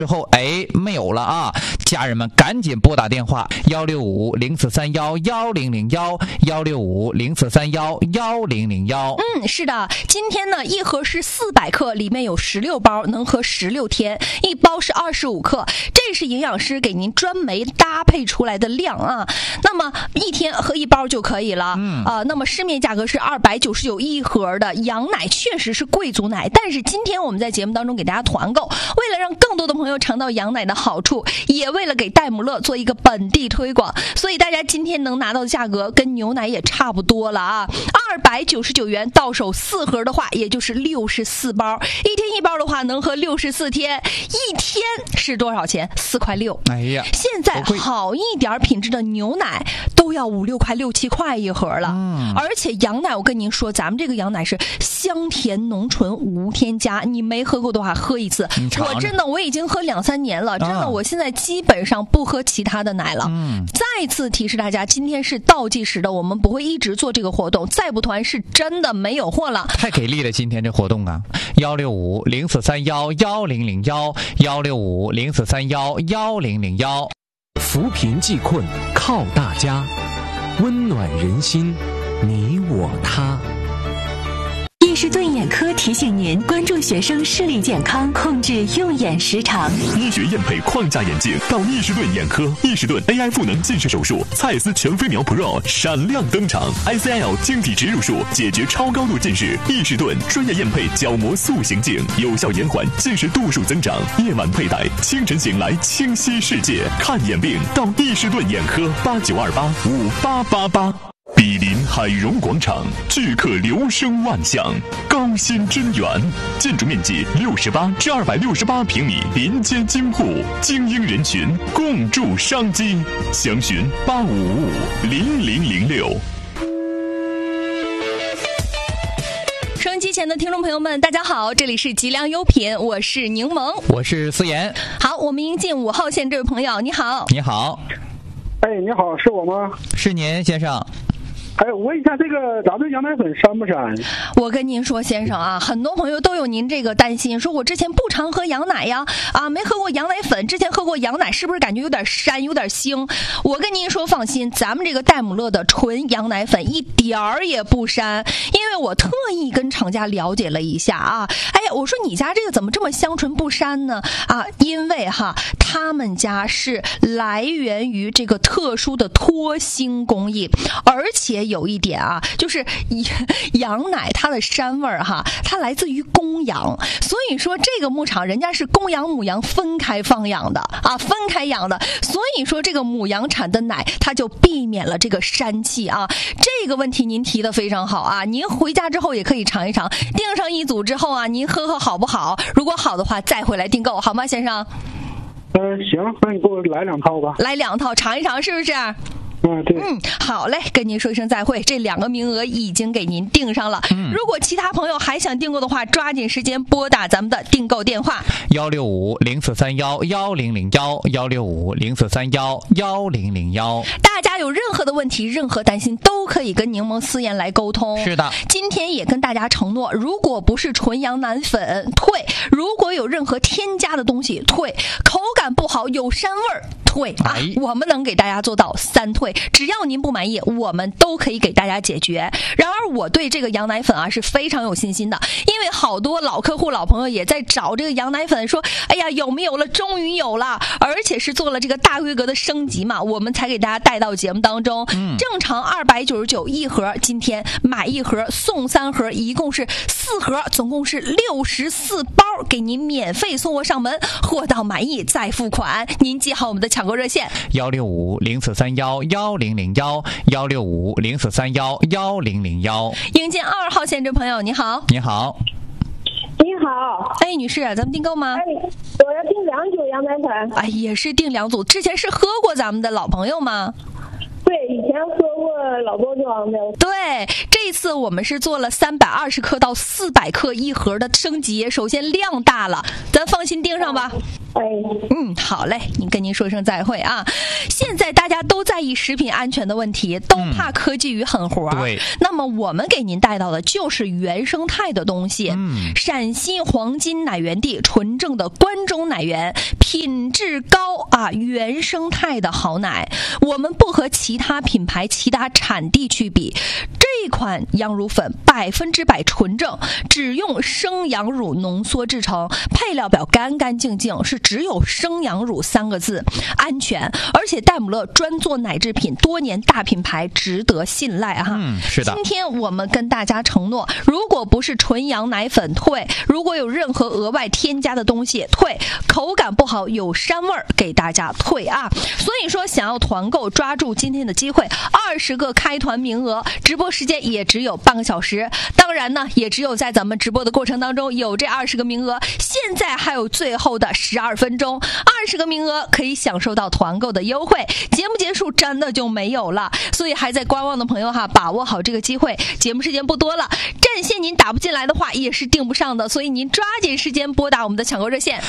之后没有了啊，家人们赶紧拨打电话165-0431-1001，165-0431-1001。 是的，今天呢一盒是400克，里面有16包，能喝16天，一包是25克，这是营养师给您专门搭配出来的量啊。那么一天喝1包就可以了。那么市面价格是299一盒的羊奶，确实是贵族奶，但是今天我们在节目当中给大家团购，为了让更多的朋友尝到羊奶的好处，也为了给戴姆勒做一个本地推广，所以大家今天能拿到的价格跟牛奶也差不多了啊，299元到手4盒的话，也就是64包，一天1包的话能喝64天，一天是多少钱？4块6。 哎呀， 现在好一点品质的牛奶都要5、6块、6、7块一盒了。而且羊奶，我跟您说，咱们这个羊奶是香甜浓醇无添加，你没喝过的话喝一次。我真的我已经喝2、3年了，真的我现在基本上不喝其他的奶了。再次提示大家，今天是倒计时的，我们不会一直做这个活动，再不团是真的没有货了。 太给力了，今天这活动啊！165-0431-1001，165-0431-1001。 扶贫济困靠大家，温暖人心，你我他。 易士顿眼科提醒您关注学生视力健康，控制用眼时长。 医学验配框架眼镜到易士顿眼科，易士顿 AI 赋能近视手术，蔡司全飞秒 Pro 闪亮登场 ，ICL 晶体植入术解决超高度近视，易士顿专业验配角膜塑形镜，有效延缓近视度数增长。夜晚佩戴，清晨醒来清晰视界，看眼病到易士顿眼科，89285888。比邻海荣广场，聚客流声万象，高新真源，建筑面积68至268平米，临街京沪，精英人群，共筑商机。详询85550006。 收音机前的听众朋友们，大家好，这里是吉良优品，我是柠檬， 我是思妍。 好，我们迎进5号线这位朋友，你好。 你好。 你好，是我吗？ 是您，先生。 我问一下，这个咱们羊奶粉膻不膻？ 我跟您说，先生啊，很多朋友都有您这个担心，说我之前不常喝羊奶呀，没喝过羊奶粉，之前喝过羊奶，是不是感觉有点膻，有点腥？我跟您说，放心，咱们这个戴姆勒的纯羊奶粉一点儿也不膻，因为我特意跟厂家了解了一下啊，我说你家这个怎么这么香醇不膻呢？因为他们家是来源于这个特殊的脱腥工艺，而且有一点就是羊奶它的膻味它来自于公羊，所以说这个牧场人家是公羊母羊分开放养的分开养的，所以说这个母羊产的奶它就避免了这个膻气这个问题您提的非常好您回家之后也可以尝一尝，订上一组之后您喝喝好不好？如果好的话再回来订购，好吗，先生？ 行，那你给我来2套吧。 来2套尝一尝，是不是？ 对。 好嘞，跟您说一声再会，这2个名额已经给您订上了。如果其他朋友还想订购的话，抓紧时间拨打咱们的订购电话 165-0431-1001，165-0431-1001。 大家有任何的问题、任何担心，都可以跟柠檬思妍来沟通。 是的， 今天也跟大家承诺，如果不是纯羊奶粉退，如果有任何添加的东西退，口感不好有膻味儿退我们能给大家做到3退，只要您不满意，我们都可以给大家解决。然而我对这个羊奶粉是非常有信心的，因为好多老客户、老朋友也在找这个羊奶粉，说有没有了，终于有了，而且是做了这个大规格的升级嘛，我们才给大家带到节目当中。正常299一盒，今天买1盒送3盒，一共是4盒，总共是64包，给您免费送货上门，货到满意再付款。您记好我们的抢购热线 165-0431-1001，165-0431-1001。 迎接2号线这朋友，你好。 你好。 你好， 女士，咱们订购吗？ 我要订2组羊奶粉。 也是订2组。之前是喝过咱们的老朋友吗？ 对，以前喝过老包装的。 对，这次我们是做了320克到400克一盒的升级，首先量大了，咱放心订上吧。 好嘞，跟您说声再会啊。现在大家都在意食品安全的问题，都怕科技与狠活。 对， 那么我们给您带到的就是原生态的东西。陕西黄金奶源地纯正的关中奶源，品质高啊，原生态的好奶。我们不和其他品牌、其他产地去比，这款羊乳粉100%纯正，只用生羊乳浓缩制成，配料表干干净净，是只有生羊乳3个字，安全。而且戴姆勒专做奶制品，多年大品牌，值得信赖哈。 是的。 今天我们跟大家承诺，如果不是纯羊奶粉退，如果有任何额外添加的东西退，口感不好有膻味儿给大家退啊。所以说想要团购，抓住今天的机会，20个开团名额，直播时间也只有半个小时。当然呢，也只有在咱们直播的过程当中有这20个名额，现在还有最后的12分钟，20个名额可以享受到团购的优惠。节目结束真的就没有了，所以还在观望的朋友哈，把握好这个机会。节目时间不多了，战线您打不进来的话也是订不上的，所以您抓紧时间拨打我们的抢购热线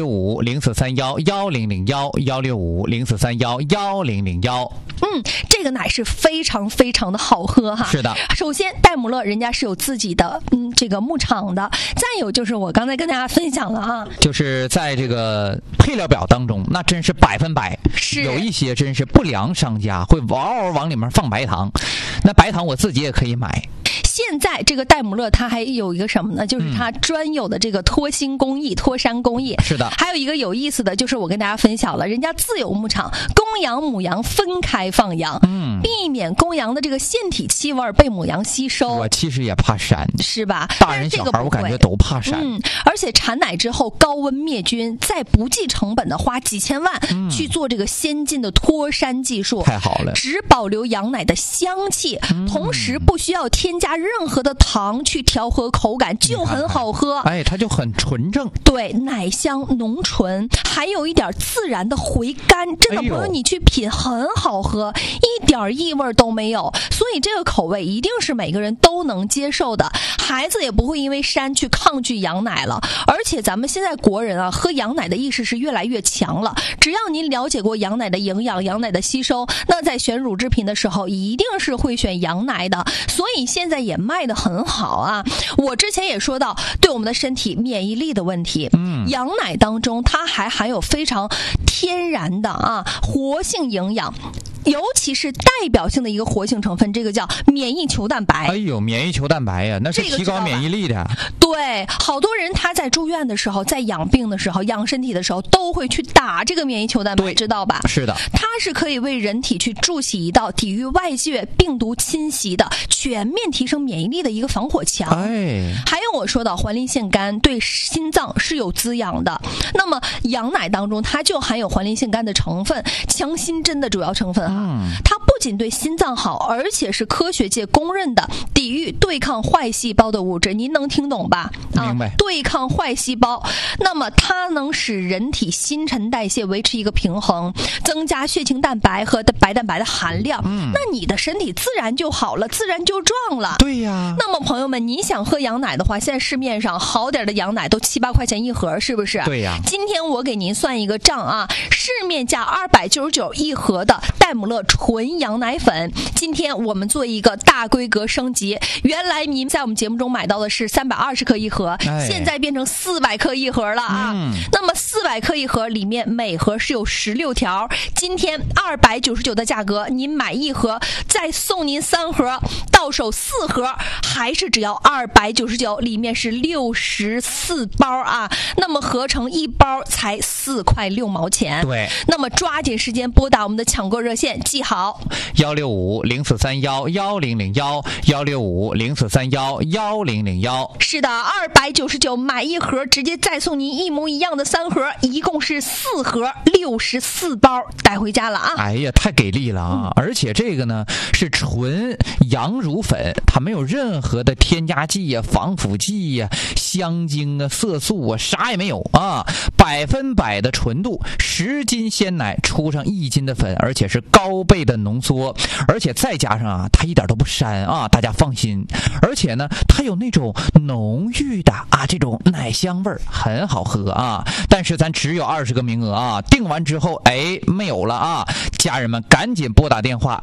165-0431-1001，165-0431-1001。 这个奶是非常非常的好喝哈。 是的， 首先戴姆勒人家是有自己的这个牧场的，再有就是我刚才跟大家分享了啊， 就是在这个配料表当中，那真是100%， 是有一些真是不良商家会往里面放白糖，那白糖我自己也可以买。 现在这个戴姆勒它还有一个什么呢？就是它专有的这个脱芯工艺、脱山工艺。 是的。 还有一个有意思的就是我跟大家分享了，人家自有牧场，公羊母羊分开放养，避免公羊的这个腺体气味被母羊吸收。 我其实也怕膻， 是吧？ 大人小孩我感觉都怕膻。 而且产奶之后高温灭菌，再不计成本的花几千万去做这个先进的脱山技术， 太好了， 只保留羊奶的香气，同时不需要添加任何的糖去调和口感，就很好喝。 它就很纯正。 对，奶香浓醇，还有一点自然的回甘，真的朋友你去品很好喝，一点异味都没有。所以这个口味一定是每个人都能接受的，孩子也不会因为膻去抗拒羊奶了。而且咱们现在国人啊，喝羊奶的意识是越来越强了。只要您了解过羊奶的营养、羊奶的吸收，那在选乳制品的时候一定是会选羊奶的。所以现在也卖得很好啊。我之前也说到对我们的身体免疫力的问题，羊奶当中它还含有非常天然的活性营养，尤其是代表性的一个活性成分，这个叫免疫球蛋白。 免疫球蛋白呀，那是提高免疫力的。 对，好多人他在住院的时候，在养病的时候、养身体的时候，都会去打这个免疫球蛋白，知道吧？ 是的， 它是可以为人体去筑起一道抵御外界病毒侵袭的、全面提升免疫力的一个防火墙。还有我说到环磷腺苷对心脏是有滋养的，那么羊奶当中它就含有环磷腺苷的成分，强心针的主要成分它不仅对心脏好，而且是科学界公认的抵御对抗坏细胞的物质。您能听懂吧？ 明白。 对抗坏细胞，那么它能使人体新陈代谢维持一个平衡，增加血清蛋白和白蛋白的含量。那你的身体自然就好了，自然就壮了。 对呀。 那么朋友们，你想喝羊奶的话，现在市面上好点的羊奶都7-8块钱一盒，是不是？ 对呀。 今天我给您算一个账啊，市面价299一盒的戴姆勒纯羊奶粉，今天我们做一个大规格升级。原来您在我们节目中买到的是320克一盒，现在变成400克一盒了啊。那么400克一盒里面每盒是有16条，今天299的价格，您买一盒再送您3盒，到手4盒还是只要299，里面是64包啊，那么合成一包才4块6毛钱。 对， 那么抓紧时间拨打我们的抢购热线，记好 165-0431-1001，165-0431-1001。 是的，299买一盒，直接再送您一模一样的3盒，一共是4盒64包带回家了啊！ 哎呀，太给力了啊！而且这个呢是纯羊乳粉，它没有任何的添加剂呀、防腐剂呀、香精啊、色素啊，啥也没有啊，100%的纯度，10斤鲜奶出上1斤的粉，而且是高倍的浓缩。 缩，而且再加上啊，它一点都不膻啊，大家放心。而且呢，它有那种浓郁的啊这种奶香味儿，很好喝啊。但是咱只有20个名额啊，订完之后没有了啊，家人们赶紧拨打电话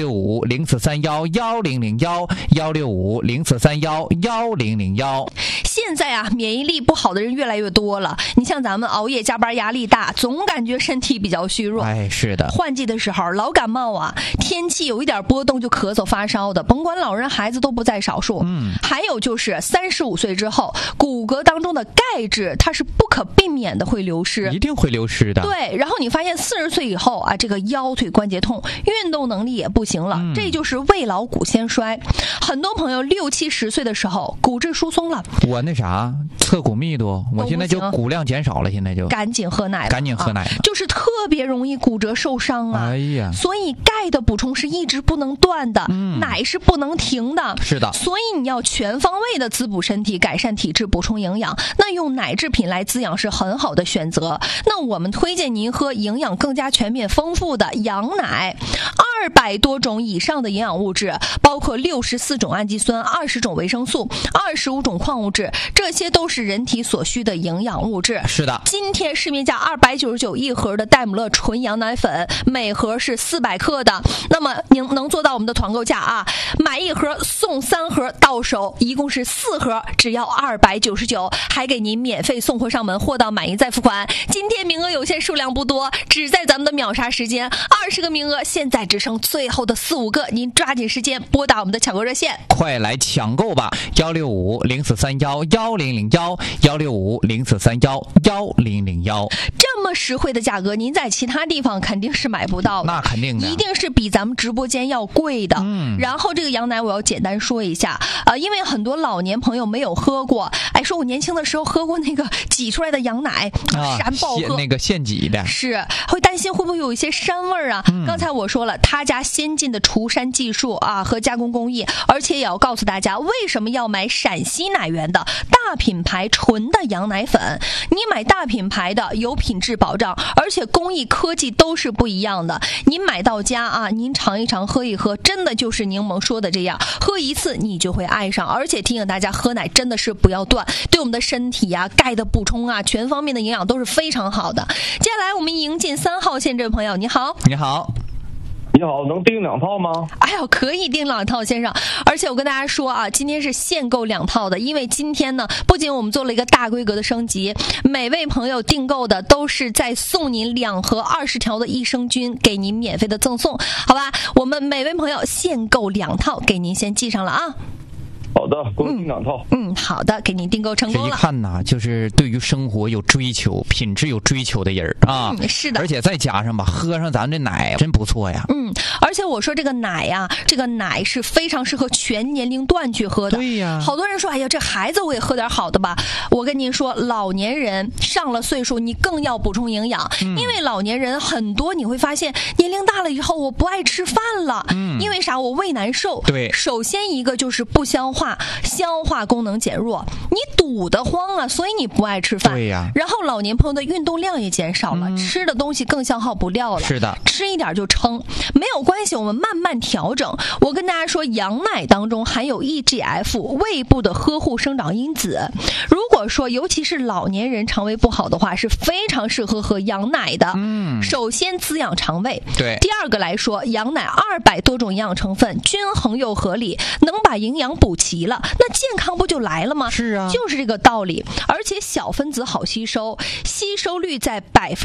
165-0431-1001，165-0431-1001。 现在啊，免疫力不好的人越来越多了。你像咱们熬夜加班压力大，总感觉身体比较虚弱。 是的。 换季的时候老感冒啊，天气有一点波动就咳嗽发烧的，甭管老人孩子都不在少数。还有就是35岁之后，骨骼当中的钙质它是不可避免的会流失， 一定会流失的。 对，然后你发现40岁以后啊，这个腰腿关节痛，运动能力也不行了，这就是未老骨先衰。很多朋友60、70岁的时候骨质疏松了， 我那啥测骨密度，我现在就骨量减少了，现在就赶紧喝奶，就是特别容易骨折受伤啊。所以钙的补充是一直不能断的，奶是不能停的。 是的， 所以你要全方位的滋补身体，改善体质，补充营养，那用奶制品来滋养是很好的选择。那我们推荐您喝营养更加全面丰富的羊奶，200多种以上的营养物质，包括64种氨基酸、20种维生素、25种矿物质，这些都是人体所需的营养物质。 是的， 今天市面价299一盒的戴姆勒纯羊奶粉，每盒是400克的。那么您能做到我们的团购价啊？买1盒送3盒到手，一共是4盒，只要299，还给您免费送货上门，货到满意再付款。今天名额有限，数量不多，只在咱们的秒杀时间，20个名额，现在只剩最后的4、5个，您抓紧时间拨打我们的抢购热线， 快来抢购吧！165-0431-1001，165-0431-1001。 这么实惠的价格，您在其他地方肯定是买不到的， 那肯定的， 一定是比咱们直播间要贵的。然后这个羊奶我要简单说一下，因为很多老年朋友没有喝过，说我年轻的时候喝过那个挤出来的羊奶，膻爆喝， 那个现挤的， 是会担心会不会有一些膻味儿啊？刚才我说了，他家先进的除膻技术啊和加工工艺，而且也要告诉大家为什么要买陕西奶源的大品牌纯的羊奶粉。你买大品牌的有品质保障，而且工艺科技都是不一样的。您买到家啊，您尝一尝，喝一喝，真的就是柠檬说的这样，喝一次你就会爱上。而且提醒大家，喝奶真的是不要断，对我们的身体啊、钙的补充啊、全方面的营养都是非常好的。接下来我们迎进3号线这位朋友，你好。 你好。 你好，能订2套吗？ 可以订2套，先生。而且我跟大家说啊，今天是限购2套的，因为今天呢，不仅我们做了一个大规格的升级，每位朋友订购的都是再送您2盒20条的益生菌，给您免费的赠送，好吧？我们每位朋友限购2套，给您先记上了啊。 好的，给我订2套。 好的，给您订购成功了。 这一看呢，就是对于生活有追求、品质有追求的人啊。 是的， 而且再加上吧，喝上咱们这奶真不错呀。 而且我说这个奶呀，这个奶是非常适合全年龄段去喝的。 对呀， 好多人说，哎呀，这孩子我也喝点好的吧。我跟您说，老年人上了岁数，你更要补充营养，因为老年人很多你会发现，年龄大了以后，我不爱吃饭了。因为啥？我胃难受。 对， 首先一个就是不消化，消化功能减弱，你堵得慌啊，所以你不爱吃饭。 对呀。 然后老年朋友的运动量也减少了，吃的东西更消耗不掉了。 是的， 吃一点就撑，没有关系，我们慢慢调整。我跟大家说，羊奶当中含有 EGF 胃部的呵护生长因子，如果说尤其是老年人肠胃不好的话，是非常适合喝羊奶的。首先滋养肠胃， 对。 第二个来说，羊奶200多种营养成分，均衡又合理，能把营养补齐了，那健康不就来了吗？ 是啊， 就是这个道理。而且小分子好吸收，吸收率在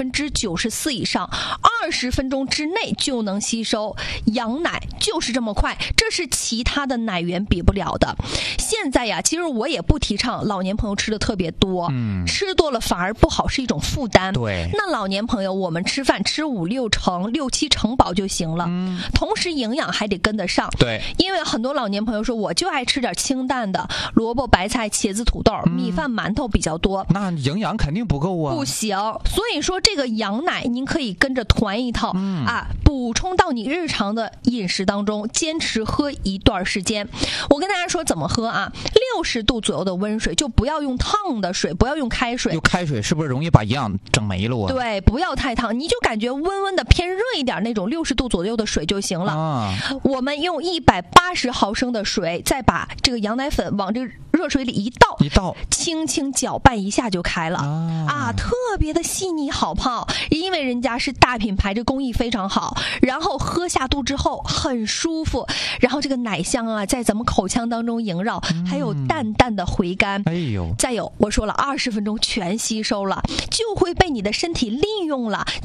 94%以上，20分钟之内就能吸收。羊奶就是这么快，这是其他的奶源比不了的。现在呀，其实我也不提倡老年朋友吃的特别多，吃多了反而不好，是一种负担。 对， 那老年朋友我们吃饭吃5、6成、6、7成饱就行了，同时营养还得跟得上。 对， 因为很多老年朋友说，我就爱吃点清淡的，萝卜、白菜、茄子、土豆、米饭、馒头比较多， 那营养肯定不够啊。 不行，所以说这个羊奶您可以跟着团一套，补充到你日常的饮食当中，坚持喝喝一段时间。我跟大家说怎么喝啊，60度左右的温水，就不要用烫的水，不要用开水。 用开水是不是容易把营养整没了啊？ 对，不要太烫，你就感觉温温的偏热一点那种60度左右的水就行了。我们用180毫升的水，再把这个羊奶粉往这个热水里一倒，轻轻搅拌一下就开了特别的细腻好泡，因为人家是大品牌，这工艺非常好，然后喝下肚之后很舒服，然后这个奶香啊在咱们口腔当中萦绕，还有淡淡的回甘。再有我说了20分钟全吸收了，就会被你的身体利用了。